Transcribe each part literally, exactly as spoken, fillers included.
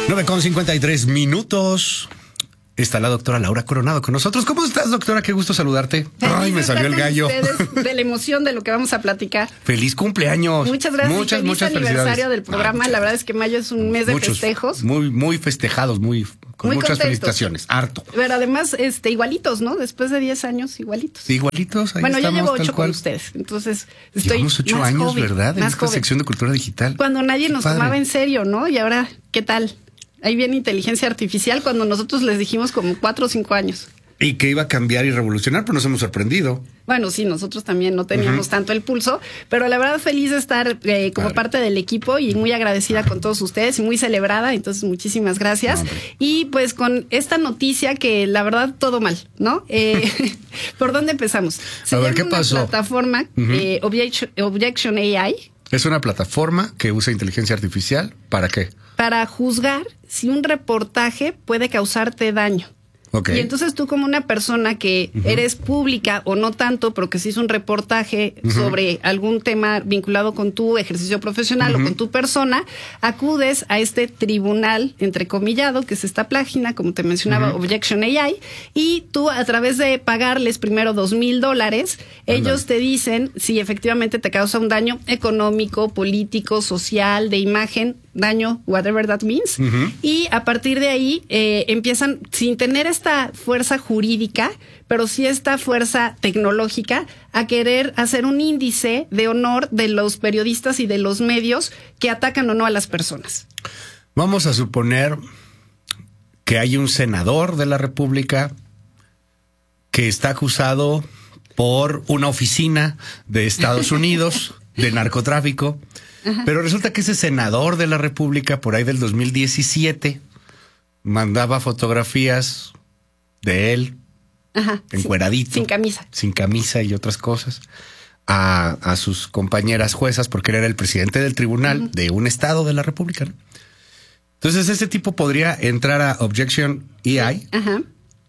nueve con cincuenta y tres minutos. Está la doctora Laura Coronado con nosotros. ¿Cómo estás, doctora? Qué gusto saludarte. Feliz Ay, me salió el gallo. De la emoción de lo que vamos a platicar. Feliz cumpleaños. Muchas gracias. Muchas, Feliz muchas aniversario del programa. Ah, la verdad es que mayo es un mes de muchos, festejos. Muy, muy festejados, muy con muy muchas contentos. felicitaciones. Harto. Pero además, este, igualitos, ¿no? Después de diez años, igualitos. Igualitos. Ahí bueno, yo estamos, llevo tal ocho cual. con ustedes. Entonces, estoy Llevamos ocho más años, joven, ¿verdad? En más esta joven. sección de cultura digital. Cuando nadie Qué nos padre. tomaba en serio, ¿no? Y ahora, ¿qué tal? Ahí viene inteligencia artificial cuando nosotros les dijimos como cuatro o cinco años. Y que iba a cambiar y revolucionar, pero nos hemos sorprendido. Bueno, sí, nosotros también no teníamos Uh-huh. tanto el pulso, pero la verdad feliz de estar eh, como Padre. parte del equipo y muy agradecida con todos ustedes y muy celebrada, entonces muchísimas gracias. Hombre. Y pues con esta noticia que la verdad todo mal, ¿no? Eh, ¿Por dónde empezamos? Se A ver, llama ¿qué una pasó? plataforma, Uh-huh. eh, Objection, Objection A I, Es una plataforma que usa inteligencia artificial. ¿Para qué? para juzgar si un reportaje puede causarte daño. Ok. Y entonces tú como una persona que uh-huh. eres pública o no tanto, pero que se hizo un reportaje uh-huh. sobre algún tema vinculado con tu ejercicio profesional uh-huh. o con tu persona, acudes a este tribunal entrecomillado, que es esta página, como te mencionaba, uh-huh. Objection A I, y tú a través de pagarles primero dos mil dólares, ellos te dicen si efectivamente te causa un daño económico, político, social, de imagen, daño, whatever that means, uh-huh. y a partir de ahí eh, empiezan, sin tener esta fuerza jurídica, pero sí esta fuerza tecnológica, a querer hacer un índice de honor de los periodistas y de los medios que atacan o no a las personas. Vamos a suponer que hay un senador de la República que está acusado por una oficina de Estados Unidos de narcotráfico. Ajá. Pero resulta que ese senador de la República, por ahí del dos mil diecisiete, mandaba fotografías de él, Ajá, encueradito, sin, sin camisa. Sin camisa y otras cosas, a, a sus compañeras juezas, porque él era el presidente del tribunal uh-huh. de un estado de la República, ¿no? Entonces, ese tipo podría entrar a Objection A I Ajá.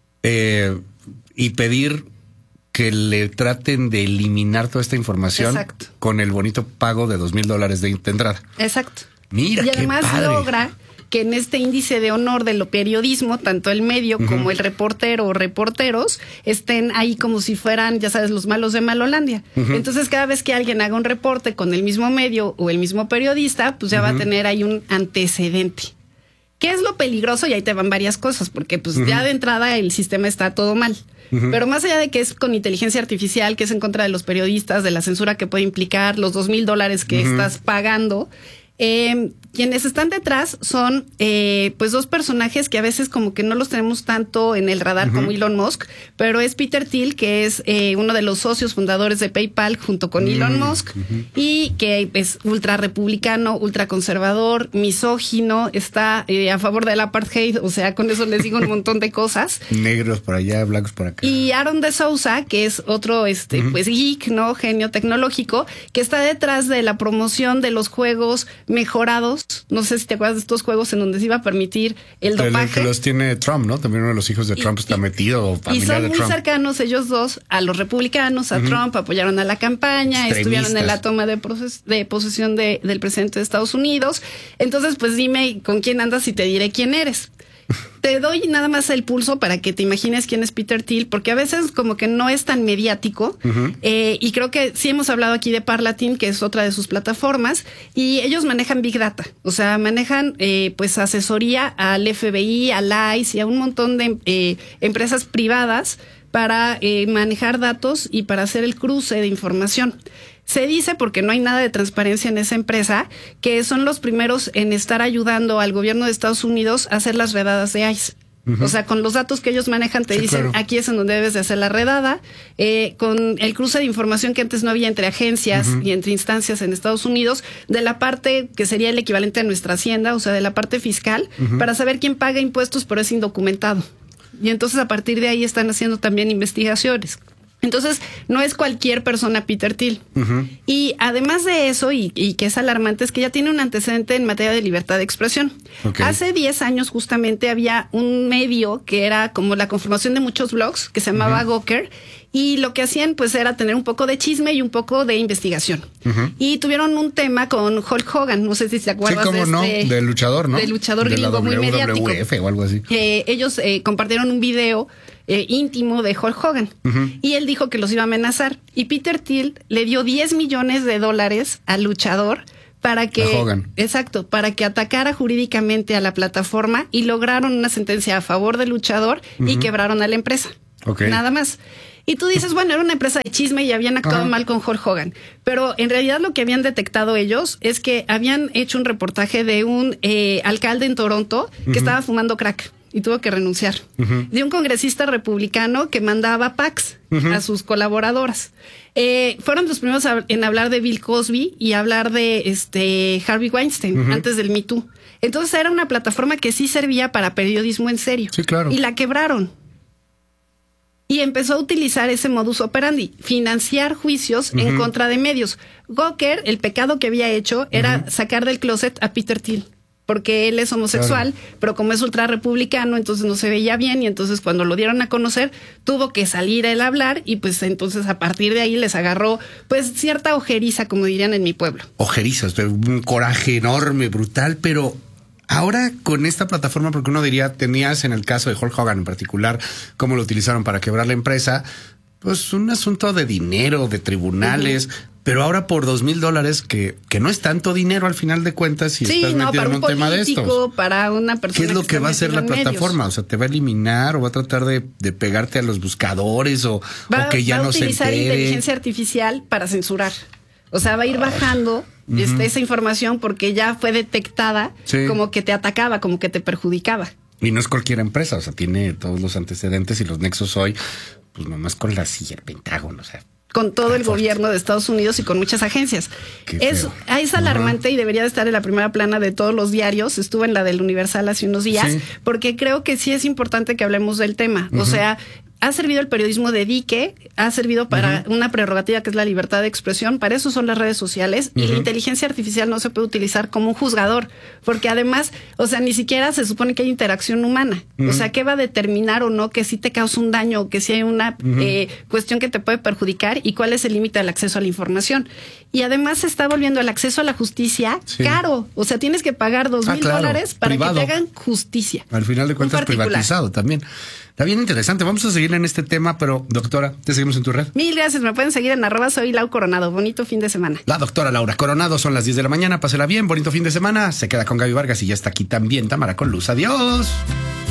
eh, y pedir que le traten de eliminar toda esta información. Exacto. Con el bonito pago de dos mil dólares de entrada. Exacto. Mira, y además qué padre. logra que en este índice de honor de lo periodismo, tanto el medio uh-huh. como el reportero o reporteros estén ahí como si fueran, ya sabes, los malos de Malolandia. Uh-huh. Entonces, cada vez que alguien haga un reporte con el mismo medio o el mismo periodista, pues ya uh-huh. va a tener ahí un antecedente. ¿Qué es lo peligroso? Y ahí te van varias cosas, porque pues uh-huh. ya de entrada el sistema está todo mal. Uh-huh. Pero más allá de que es con inteligencia artificial, que es en contra de los periodistas, de la censura que puede implicar, los dos mil dólares que uh-huh. estás pagando, eh, quienes están detrás son eh, pues dos personajes que a veces como que no los tenemos tanto en el radar uh-huh. como Elon Musk, pero es Peter Thiel, que es eh, uno de los socios fundadores de PayPal junto con uh-huh. Elon Musk uh-huh. y que es ultra republicano, ultra conservador, misógino, está eh, a favor del apartheid, o sea, con eso les digo un montón de cosas. Negros por allá, blancos por acá. Y Aaron de Sousa, que es otro este uh-huh. pues geek, ¿no? Genio tecnológico, que está detrás de la promoción de los juegos mejorados. No sé si te acuerdas de estos juegos en donde se iba a permitir el dopaje. Que los tiene Trump, ¿no? También uno de los hijos de Trump y, está metido. O y son de muy Trump. cercanos ellos dos a los republicanos, a uh-huh. Trump, apoyaron a la campaña, estuvieron en la toma de, proces- de posesión de, del presidente de Estados Unidos. Entonces, pues dime con quién andas y te diré quién eres. Te doy nada más el pulso para que te imagines quién es Peter Thiel, porque a veces como que no es tan mediático uh-huh. eh, y creo que sí hemos hablado aquí de Parlatin, que es otra de sus plataformas, y ellos manejan Big Data, o sea, manejan eh, pues asesoría al F B I, al I C E y a un montón de eh, empresas privadas para eh, manejar datos y para hacer el cruce de información. Se dice, porque no hay nada de transparencia en esa empresa, que son los primeros en estar ayudando al gobierno de Estados Unidos a hacer las redadas de I C E. Uh-huh. O sea, con los datos que ellos manejan te sí, dicen, claro. aquí es en donde debes de hacer la redada, eh, con el cruce de información que antes no había entre agencias uh-huh. y entre instancias en Estados Unidos, de la parte que sería el equivalente a nuestra hacienda, o sea, de la parte fiscal, uh-huh. para saber quién paga impuestos pero es indocumentado. Y entonces a partir de ahí están haciendo también investigaciones. Entonces, no es cualquier persona Peter Thiel. Uh-huh. Y además de eso, y, y que es alarmante, es que ya tiene un antecedente en materia de libertad de expresión. Okay. Hace diez años justamente había un medio que era como la conformación de muchos blogs, que se llamaba uh-huh. Gawker, y lo que hacían pues era tener un poco de chisme y un poco de investigación. Uh-huh. Y tuvieron un tema con Hulk Hogan, no sé si se acuerdan. Sí, cómo de no, este, del luchador, ¿no? Del luchador de gringo muy mediático. W W F o algo así. Eh, ellos eh, compartieron un video eh, íntimo de Hulk Hogan uh-huh. y él dijo que los iba a amenazar. Y Peter Thiel le dio diez millones de dólares al luchador para que, exacto, para que atacara jurídicamente a la plataforma y lograron una sentencia a favor del luchador uh-huh. y quebraron a la empresa. Okay. Nada más. Y tú dices, bueno, era una empresa de chisme y habían actuado uh-huh. mal con Hulk Hogan. Pero en realidad lo que habían detectado ellos es que habían hecho un reportaje de un eh, alcalde en Toronto que uh-huh. estaba fumando crack y tuvo que renunciar. Uh-huh. De un congresista republicano que mandaba packs uh-huh. a sus colaboradoras. Eh, fueron los primeros a, en hablar de Bill Cosby y hablar de este Harvey Weinstein uh-huh. antes del Me Too. Entonces era una plataforma que sí servía para periodismo en serio. Sí, claro. Y la quebraron. Y empezó a utilizar ese modus operandi, financiar juicios uh-huh. en contra de medios. Gawker, el pecado que había hecho era uh-huh. sacar del closet a Peter Thiel, porque él es homosexual, claro. pero como es ultra republicano, entonces no se veía bien, y entonces cuando lo dieron a conocer, tuvo que salir él a hablar, y pues entonces a partir de ahí les agarró pues cierta ojeriza, como dirían en mi pueblo. Ojeriza, un coraje enorme, brutal, pero ahora con esta plataforma, porque uno diría, tenías en el caso de Hulk Hogan en particular, cómo lo utilizaron para quebrar la empresa, pues un asunto de dinero, de tribunales, uh-huh. pero ahora por dos mil dólares, que, que no es tanto dinero al final de cuentas si sí, estás no, metido en un, un tema de estos. Para una persona. ¿Qué es lo que, que va a hacer la plataforma? Medios. O sea, ¿te va a eliminar o va a tratar de, de pegarte a los buscadores o, va, o que ya va no se entere? Va a utilizar inteligencia artificial para censurar. O sea, va a ir bajando uh-huh. este, esa información porque ya fue detectada sí. como que te atacaba, como que te perjudicaba. Y no es cualquier empresa, o sea, tiene todos los antecedentes y los nexos hoy, pues nomás con la C I A, el Pentágono, o sea. Con todo el fuerte. Gobierno de Estados Unidos y con muchas agencias. Es, es alarmante uh-huh. y debería de estar en la primera plana de todos los diarios. Estuvo en la del Universal hace unos días, sí. porque creo que sí es importante que hablemos del tema. Uh-huh. O sea, ha servido el periodismo de dique, ha servido para uh-huh. una prerrogativa que es la libertad de expresión, para eso son las redes sociales, uh-huh. y la inteligencia artificial no se puede utilizar como un juzgador, porque además, o sea, ni siquiera se supone que hay interacción humana. Uh-huh. O sea, ¿qué va a determinar o no que sí te causa un daño o que sí hay una uh-huh. eh, cuestión que te puede perjudicar y cuál es el límite del acceso a la información? Y además se está volviendo el acceso a la justicia sí. caro. O sea, tienes que pagar dos ah, mil claro. dólares para Privado. Que te hagan justicia. Al final de cuentas, privatizado también. Está bien interesante. Vamos a seguir en este tema, pero doctora, te seguimos en tu red. Mil gracias. Me pueden seguir en arroba soy Lau Coronado. Bonito fin de semana. La doctora Laura Coronado. Son las diez de la mañana. Pásela bien. Bonito fin de semana. Se queda con Gaby Vargas y ya está aquí también Tamara con Luz. Adiós.